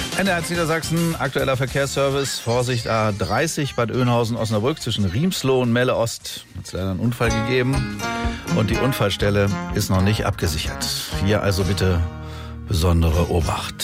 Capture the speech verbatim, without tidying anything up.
N D R eins Niedersachsen, aktueller Verkehrsservice, Vorsicht A dreißig, Bad Oeynhausen-Osnabrück zwischen Riemsloh und Melle-Ost. Hat es leider einen Unfall gegeben und die Unfallstelle ist noch nicht abgesichert. Hier also bitte besondere Obacht.